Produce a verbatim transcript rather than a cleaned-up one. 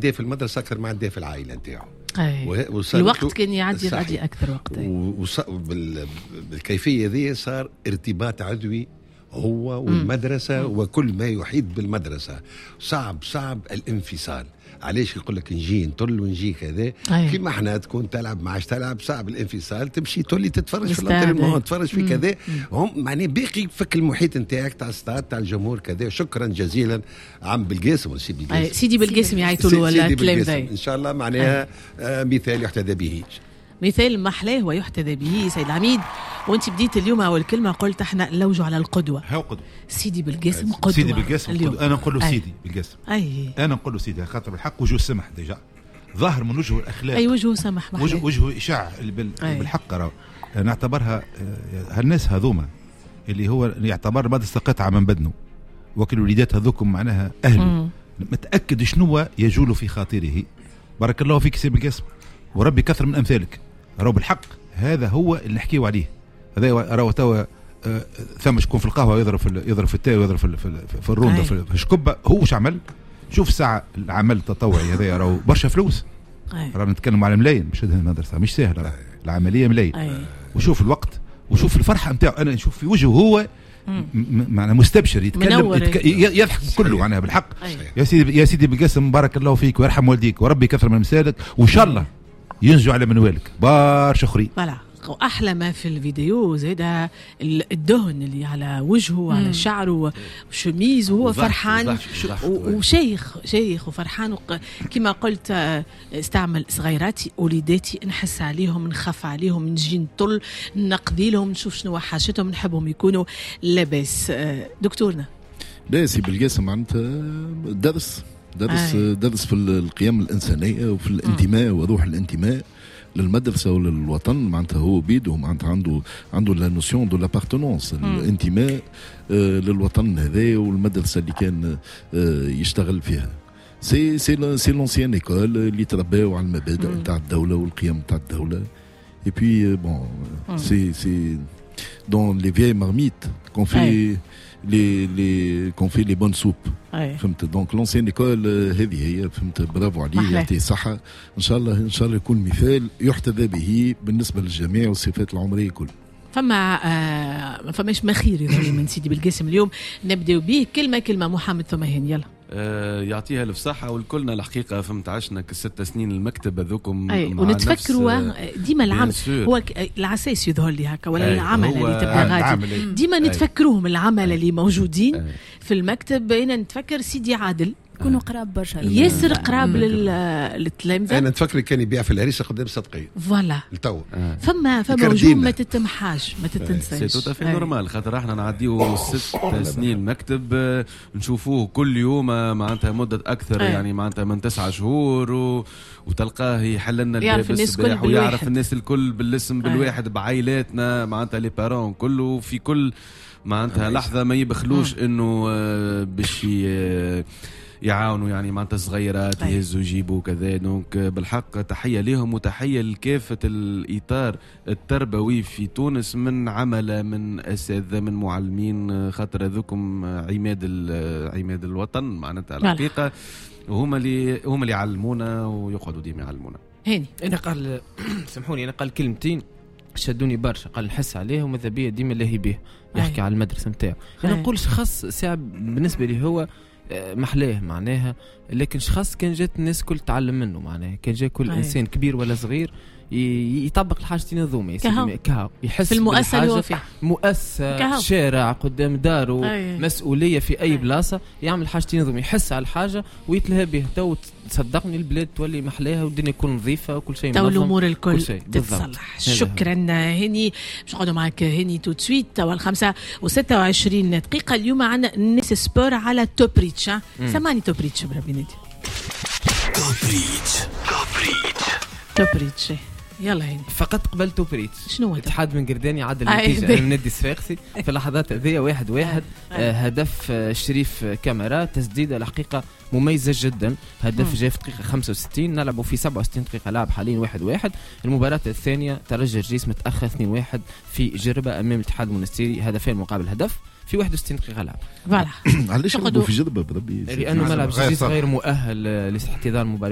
عداه في المدرسه اكثر ما عداه في العائله نتاعو. الوقت كان يعدي غادي اكثر وقت. بالكيفيه ذي صار ارتباط عضوي هو والمدرسه مم. وكل ما يحيط بالمدرسه. صعب صعب الانفصال. علاش يقول لك نجي نطل ونجي كذا كيما احنا تكون تلعب ما عادش تلعب صعب الانفصال تمشي تولي تتفرج في الانترنت تتفرج في كذا هم معني باقي فك المحيط نتاعك تاع الستاد تاع الجمهور كذا. شكرا جزيلا عم بالقاسم ولا سيدي بالقاسم سيدي بالقاسم يعيطوا له ولا الكلام ذا ان شاء الله معناها آه مثال يحتذى به مثال محلاه ويحتذى به سيد العميد. وانت بديت اليوم اول كلمه قلت احنا نلوجوا على القدوه. هاو قدوه سيدي بالقاسم قدوه. سيدي بالقاسم قدوه. انا نقول له سيدي بالقاسم. اي انا نقول له سيدي خاطر بالحق وجهه سمح ديجا ظاهر من وجهه الاخلاق. اي وجهه سمح وجه وجهه اشاع بالحق راه نعتبرها هالناس هذوما اللي هو يعتبر مدرسه قطعه من بدنه وكل وليدات هذوكم معناها اهله متاكد شنو يجول في خاطره. بارك الله فيك سيدي بالقاسم وربي كثر من امثالك. راهو بالحق هذا هو اللي نحكيو عليه. هذا راهو توا آه ثم شكون في القهوه يضرب في يضرب في التاي ويضرب في في, في الرونده في الشكبه. هو واش عمل؟ شوف ساعه العمل التطوعي هذا راهو برشا فلوس. رانا نتكلم على ملايين مش هذه المدرسه مش سهله العمليه ملايين. وشوف الوقت وشوف الفرحه نتاعو. انا نشوف في وجهه هو معناها مستبشر يتكلم يتك... يضحك كله معناها بالحق. يا سيدي يا سيدي بالقاسم بارك الله فيك ويرحم والديك وربي كثر من امثالك وان شاء الله ينجوا على منوالك برشا اخرين. فوالا واحلى ما في الفيديو زيدا الدهن اللي على وجهه وعلى شعره وشميز وهو فرحان وشيخ شيخ وفرحان. كما قلت استعمل صغيراتي وليداتي نحس عليهم نخاف عليهم نجي نطل نقضي لهم نشوف شنو حاجتهم نحبهم يكونوا لاباس. دكتورنا باسي بالقاسم معناتها درس درس آه. درس في القيم الإنسانية وفي الانتماء وروح الانتماء للمدرسة وللوطن. معناتها هو بيده معناتها عنده عنده لا نوسيون دو لابارتونونس الانتماء آه للوطن هذا والمدرسة اللي كان آه يشتغل فيها. سي سي سي لونسيان ايكول اللي ترباو على المبادئ نتاع الدولة والقيم نتاع الدولة. اي بي بون سي سي دون لي فيي مارميت كون في لي لي كون في لي بون سوب. فهمت دونك لونسيان ايكول هذه هي فهمت. برافو عليه يعطيه صحة ان شاء الله ان شاء الله يكون مثال يحتذى به بالنسبة للجميع والصفات العمرية كل. فما آه فماش مخير من سيدي بالقاسم اليوم نبداو به كلمة كلمة. محمد ثمهين يلا. آه يعطيها الف صحة والكلنا الحقيقة فهمت عشنا كست سنين المكتب هذوكم ونتفكروا ديما العمل هو العساس يظهر لي هكا ولا العمل اللي تبقى غادي ديما نتفكروهم العمل اللي موجودين أي. في المكتب بقينا نتفكر سيدي عادل كونوا قراب برشا ياسر قراب للتلامذة. انا نتفكر كان يبيع في الهريسه قدام صدقيه فوالا التو آه. فما فما وجوه ما تتمحاش ما تتنساش. سي تو في نورمال خاطر احنا نعديو ست سنين مكتب نشوفوه كل يوم معناتها مده اكثر آه. يعني معناتها من تسعة شهور و... وتلقاه يحل لنا الباب ويعرف الناس الكل بالاسم بالواحد آه. بعائلاتنا معناتها لي بارون كله في كل معناتها لحظه ما يبخلوش انه باش يعاونوا يعني معناتها صغيرات يهزوا يجيبوا كذا. دونك بالحق تحيه لهم وتحيه لكافه الاطار التربوي في تونس من عمله من اساتذه من معلمين خاطر هذوكم عماد عماد الوطن معناتها الحقيقه وهما اللي هما اللي يعلمونا ويقعدوا ديما يعلمونا. هاني انا قال سامحوني انا قال كلمتين شدوني برشا. قال نحس عليه وماذا بيا ديما لاهي به يحكي على المدرسه نتاعو. انا نقول شخص ساعه بالنسبه لي هو محلاه معناها لكن شخص كان جات الناس كل تعلم منه معناها كان جاي كل أي. انسان كبير ولا صغير يطبق الحاجتين هذوما كهو يحس في المؤسسه اللي هو فيه مؤسسه شارع قدام داره أي. مسؤوليه في اي أي. بلاصه يعمل الحاجتين هذوما يحس على الحاجه ويتلهى به. تو تصدقني البلاد تولي محلاها والدنيا تكون نظيفه وكل شيء منظم. تو الامور الكل تتصلح. شكرا هني باش نقعدوا معك هني تو تسويت تو الخمسة وستة وعشرين دقيقه. اليوم عندنا ناس سبور على توبريتش. سمعني توبريتش بربي ندي توبريتش توبريتش توبريتش يلا هيني فقط قبل توبريت شنو اتحاد من قرداني عدل النتيجه من نادي الصفاقسي في اللحظات هذه واحد واحد آه هدف آه شريف كاميرا تسديده الحقيقه مميزه جدا. هدف جاء في دقيقه خمسة وستين نلعبوا في سبعة وستين دقيقه لعب حاليا واحد واحد. المباراه الثانيه ترجي الجيش متاخر اثنين واحد في جربه امام الاتحاد المنستيري هدفين مقابل هدف في واحد وستين دقيقه لعب. فوالا علاش نلعبوا في جربه بربي لانه ملعب جديد غير مؤهل لاحتضان مباراه